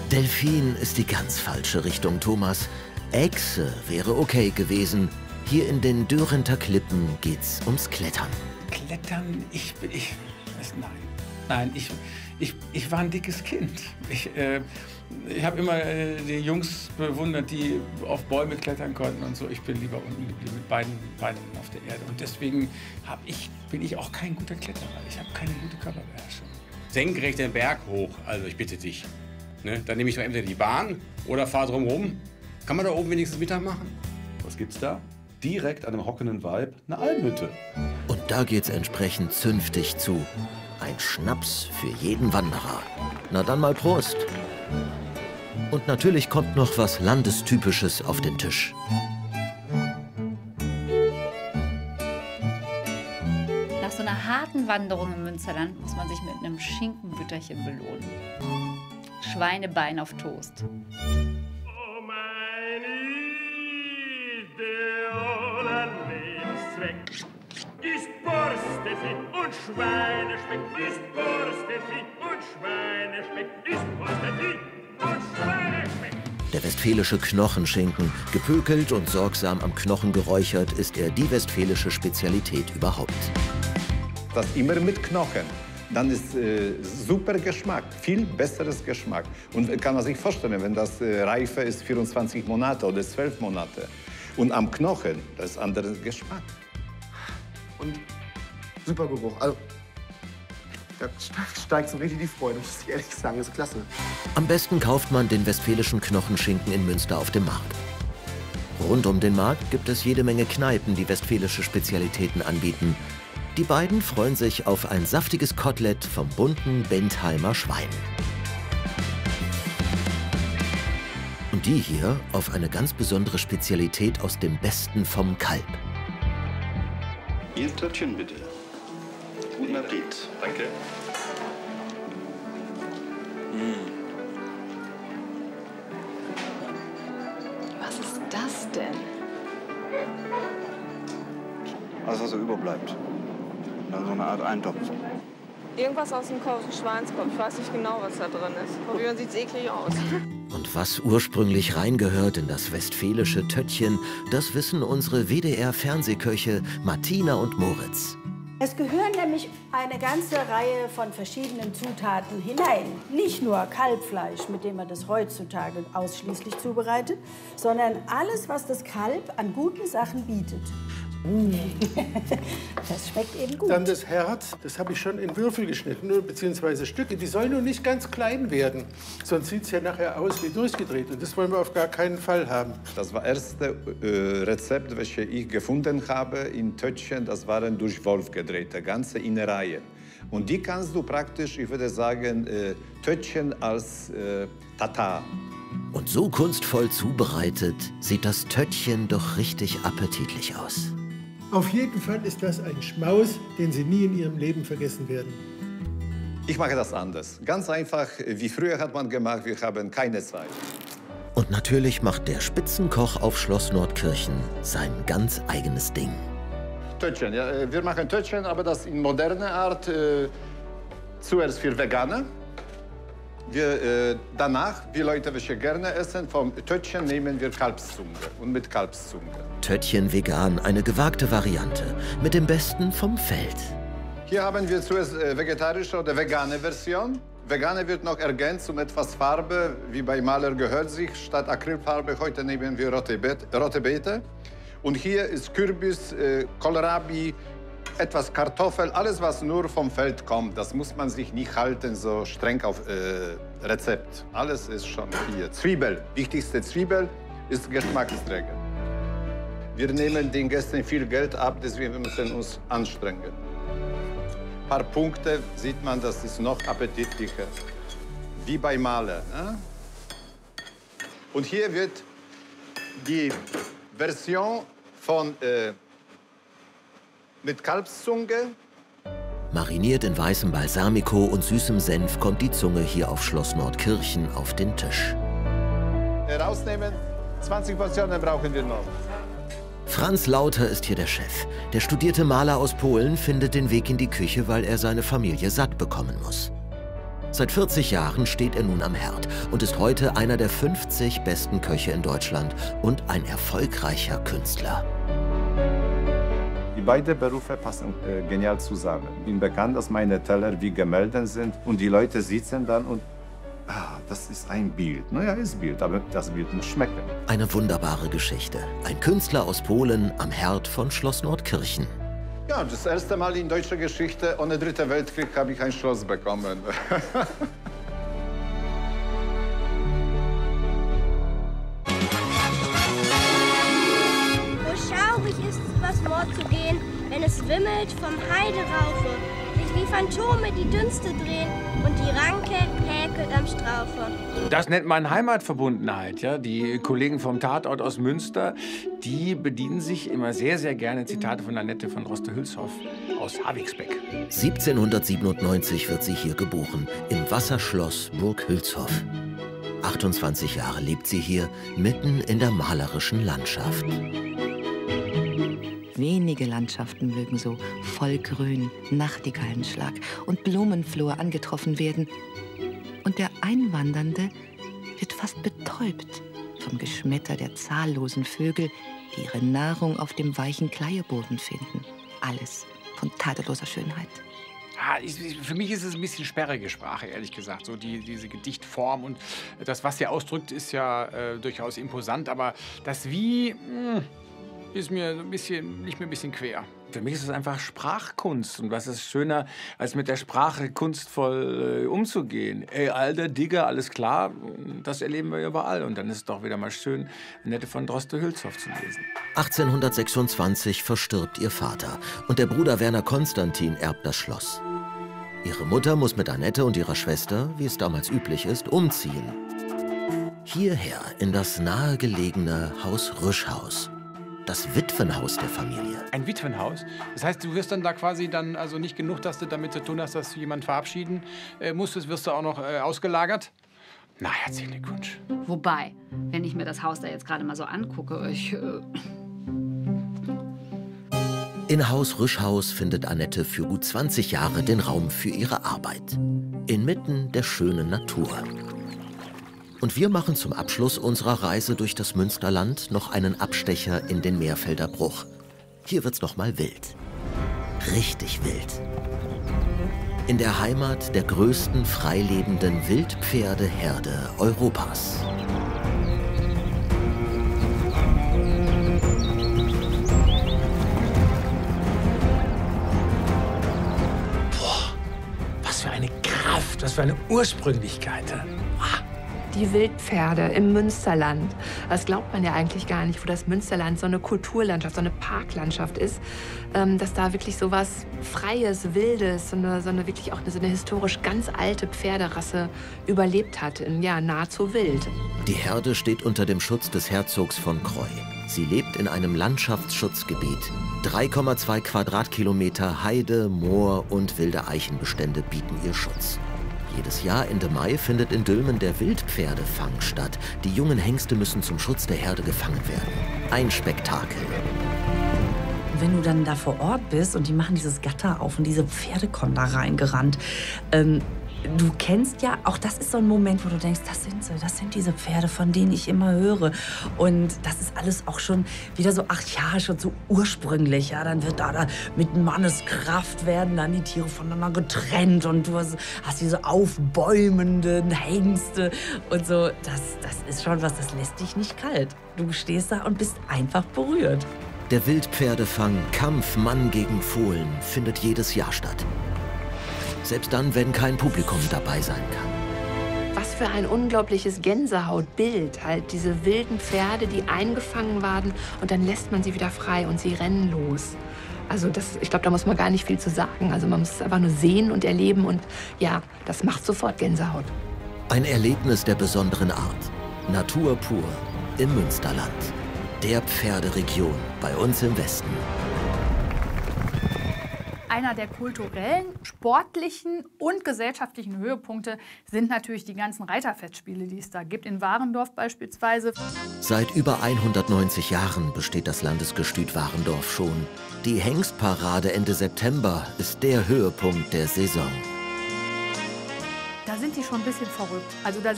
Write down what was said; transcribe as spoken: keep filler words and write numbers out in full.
Delfin ist die ganz falsche Richtung, Thomas. Echse wäre okay gewesen. Hier in den Dörrenter Klippen geht's ums Klettern. Klettern? Ich bin... Ich, nein. Nein, ich, ich, ich war ein dickes Kind. Ich, äh, ich habe immer äh, die Jungs bewundert, die auf Bäume klettern konnten und so. Ich bin lieber unten geblieben mit beiden Beinen auf der Erde. Und deswegen hab ich, bin ich auch kein guter Kletterer. Ich habe keine gute Körperbeherrschung. Senkrecht den Berg hoch, also ich bitte dich. Ne? Dann nehme ich doch entweder die Bahn oder fahre drum rum. Kann man da oben wenigstens Mittag machen? Was gibt's da? Direkt an dem hockenden Weib eine Almhütte. Und da geht's entsprechend zünftig zu. Ein Schnaps für jeden Wanderer. Na dann mal Prost. Und natürlich kommt noch was Landestypisches auf den Tisch. Nach so einer harten Wanderung im Münsterland muss man sich mit einem Schinkenbütterchen belohnen. Schweinebein auf Toast. Oh, mein idealer Lebenszweck ist Borstefi und Schweinespeck, ist Borstefi und Schweinespeck, ist Borstefi und Schweinespeck. Der westfälische Knochenschinken, gepökelt und sorgsam am Knochen geräuchert, ist er die westfälische Spezialität überhaupt. Das immer mit Knochen. Dann ist äh, super Geschmack, viel besseres Geschmack. Und kann man sich vorstellen, wenn das äh, Reife ist vierundzwanzig Monate oder zwölf Monate. Und am Knochen, das ist anderer Geschmack. Und super Geruch. Also, da steigt so richtig die Freude, muss ich ehrlich sagen. Das ist klasse. Am besten kauft man den westfälischen Knochenschinken in Münster auf dem Markt. Rund um den Markt gibt es jede Menge Kneipen, die westfälische Spezialitäten anbieten. Die beiden freuen sich auf ein saftiges Kotelett vom bunten Bentheimer Schwein. Und die hier auf eine ganz besondere Spezialität aus dem Besten vom Kalb. Ihr Törtchen bitte. Guten Appetit. Danke. Was ist das denn? Alles, was so überbleibt. Dann so eine Art Eintopf. Irgendwas aus dem Kopf, Schweinskopf. Ich weiß nicht genau, was da drin ist. Probieren sieht's eklig aus. Und was ursprünglich reingehört in das westfälische Töttchen, das wissen unsere W D R-Fernsehköche Martina und Moritz. Es gehören nämlich eine ganze Reihe von verschiedenen Zutaten hinein. Nicht nur Kalbfleisch, mit dem man das heutzutage ausschließlich zubereitet, sondern alles, was das Kalb an guten Sachen bietet. Das schmeckt eben gut. Dann das Herz, das habe ich schon in Würfel geschnitten, beziehungsweise Stücke. Die sollen nur nicht ganz klein werden, sonst sieht es ja nachher aus wie durchgedreht. Und das wollen wir auf gar keinen Fall haben. Das war das erste äh, Rezept, das ich gefunden habe in Töttchen. Das waren durch Wolf gedrehte, ganze Innereien. Und die kannst du praktisch, ich würde sagen, äh, Töttchen als äh, Tatar. Und so kunstvoll zubereitet sieht das Töttchen doch richtig appetitlich aus. Auf jeden Fall ist das ein Schmaus, den Sie nie in Ihrem Leben vergessen werden. Ich mache das anders. Ganz einfach, wie früher hat man gemacht, wir haben keine Zeit. Und natürlich macht der Spitzenkoch auf Schloss Nordkirchen sein ganz eigenes Ding. Töttchen, ja, wir machen Töttchen, aber das in moderner Art. Äh, zuerst für Veganer. Wir, äh, danach, wie Leute, welche gerne essen, vom Töttchen nehmen wir Kalbszunge und mit Kalbszunge. Töttchen vegan, eine gewagte Variante mit dem Besten vom Feld. Hier haben wir zuerst äh, vegetarische oder vegane Version. Vegane wird noch ergänzt um etwas Farbe, wie bei Maler gehört sich. Statt Acrylfarbe heute nehmen wir rote, Beete, rote Beete. Und hier ist Kürbis, äh, Kohlrabi, etwas Kartoffel, alles, was nur vom Feld kommt. Das muss man sich nicht halten, so streng auf äh, Rezept. Alles ist schon hier. Zwiebel, wichtigste Zwiebel ist Geschmacksträger. Wir nehmen den Gästen viel Geld ab, deswegen müssen wir uns anstrengen. Ein paar Punkte sieht man, das ist noch appetitlicher. Wie bei Maler. Ne? Und hier wird die Version von äh, mit Kalbszunge. Mariniert in weißem Balsamico und süßem Senf kommt die Zunge hier auf Schloss Nordkirchen auf den Tisch. Rausnehmen, zwanzig Portionen brauchen wir noch. Franz Lauter ist hier der Chef. Der studierte Maler aus Polen findet den Weg in die Küche, weil er seine Familie satt bekommen muss. Seit vierzig Jahren steht er nun am Herd und ist heute einer der fünfzig besten Köche in Deutschland und ein erfolgreicher Künstler. Die beiden Berufe passen äh, genial zusammen. Ich bin bekannt, dass meine Teller wie Gemälde sind und die Leute sitzen dann und ah, das ist ein Bild. Naja, ist Bild, aber das Bild muss schmecken. Eine wunderbare Geschichte. Ein Künstler aus Polen am Herd von Schloss Nordkirchen. Ja, das erste Mal in deutscher Geschichte ohne Dritten Weltkrieg habe ich ein Schloss bekommen. So schaurig ist es, übers Moor zu gehen, wenn es wimmelt vom Heiderauche, sich wie Phantome die Dünste drehen und die Ranke häkelt am Strauche. Das nennt man Heimatverbundenheit. Ja? Die Kollegen vom Tatort aus Münster, die bedienen sich immer sehr, sehr gerne Zitate von Annette von Droste-Hülshoff aus Havigsbeck. siebzehnhundertsiebenundneunzig wird sie hier geboren, im Wasserschloss Burg Hülshoff. achtundzwanzig Jahre lebt sie hier, mitten in der malerischen Landschaft. Wenige Landschaften mögen so voll Grün, Nachtigallenschlag und Blumenflor angetroffen werden. Und der Einwandernde wird fast betäubt vom Geschmetter der zahllosen Vögel, die ihre Nahrung auf dem weichen Kleieboden finden. Alles von tadelloser Schönheit. Ah, ich, ich, für mich ist es ein bisschen sperrige Sprache, ehrlich gesagt. So die, diese Gedichtform und das, was sie ausdrückt, ist ja äh, durchaus imposant. Aber das Wie mh, ist mir ein bisschen, liegt mir ein bisschen quer. Für mich ist es einfach Sprachkunst. Und was ist schöner, als mit der Sprache kunstvoll äh, umzugehen? Ey, alter Digger, alles klar, das erleben wir überall. Und dann ist es doch wieder mal schön, Annette von Droste-Hülshoff zu lesen. achtzehnhundertsechsundzwanzig verstirbt ihr Vater und der Bruder Werner Konstantin erbt das Schloss. Ihre Mutter muss mit Annette und ihrer Schwester, wie es damals üblich ist, umziehen. Hierher in das nahegelegene Haus Rüschhaus. Das Witwenhaus der Familie. Ein Witwenhaus? Das heißt, du wirst dann da quasi dann, also nicht genug, dass du damit zu tun hast, dass du jemanden verabschieden äh, musstest, wirst du auch noch äh, ausgelagert? Na, herzlichen Glückwunsch. Wobei, wenn ich mir das Haus da jetzt gerade mal so angucke, ich... Äh In Haus Rüschhaus findet Annette für gut zwanzig Jahre den Raum für ihre Arbeit. Inmitten der schönen Natur. Und wir machen zum Abschluss unserer Reise durch das Münsterland noch einen Abstecher in den Meerfelder Bruch. Hier wird's noch mal wild. Richtig wild. In der Heimat der größten freilebenden Wildpferdeherde Europas. Boah, was für eine Kraft, was für eine Ursprünglichkeit. Ah. Die Wildpferde im Münsterland. Das glaubt man ja eigentlich gar nicht, wo das Münsterland so eine Kulturlandschaft, so eine Parklandschaft ist, ähm, dass da wirklich so was Freies, Wildes, so eine, so eine wirklich auch eine, so eine historisch ganz alte Pferderasse überlebt hat. Ja, nahezu wild. Die Herde steht unter dem Schutz des Herzogs von Croy. Sie lebt in einem Landschaftsschutzgebiet. drei Komma zwei Quadratkilometer Heide, Moor und wilde Eichenbestände bieten ihr Schutz. Jedes Jahr Ende Mai findet in Dülmen der Wildpferdefang statt. Die jungen Hengste müssen zum Schutz der Herde gefangen werden. Ein Spektakel. Wenn du dann da vor Ort bist und die machen dieses Gatter auf und diese Pferde kommen da reingerannt, ähm, du kennst ja, auch das ist so ein Moment, wo du denkst, das sind sie, das sind diese Pferde, von denen ich immer höre. Und das ist alles auch schon wieder so archaisch und so ursprünglich. Ja, dann wird da, da mit Manneskraft werden dann die Tiere voneinander getrennt und du hast, hast diese aufbäumenden Hengste und so. Das, das ist schon was, das lässt dich nicht kalt. Du stehst da und bist einfach berührt. Der Wildpferdefang Kampf Mann gegen Fohlen findet jedes Jahr statt. Selbst dann, wenn kein Publikum dabei sein kann. Was für ein unglaubliches Gänsehautbild. Halt diese wilden Pferde, die eingefangen waren und dann lässt man sie wieder frei und sie rennen los. Also das, ich glaube, da muss man gar nicht viel zu sagen. Also man muss es einfach nur sehen und erleben und ja, das macht sofort Gänsehaut. Ein Erlebnis der besonderen Art. Natur pur im Münsterland. Der Pferderegion bei uns im Westen. Einer der kulturellen, sportlichen und gesellschaftlichen Höhepunkte sind natürlich die ganzen Reiterfestspiele, die es da gibt, in Warendorf beispielsweise. Seit über hundertneunzig Jahren besteht das Landesgestüt Warendorf schon. Die Hengstparade Ende September ist der Höhepunkt der Saison. Da sind die schon ein bisschen verrückt. Also da